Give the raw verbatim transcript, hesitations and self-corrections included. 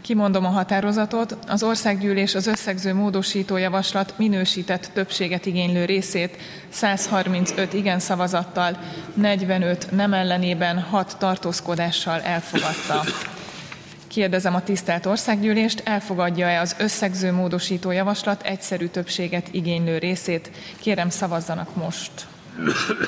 Kimondom a határozatot. Az országgyűlés az összegző módosító javaslat minősített többséget igénylő részét száz harmincöt igen szavazattal, negyvenöt nem ellenében, hat tartózkodással elfogadta. Kérdezem a tisztelt országgyűlést, elfogadja-e az összegző módosító javaslat egyszerű többséget igénylő részét? Kérem, szavazzanak most.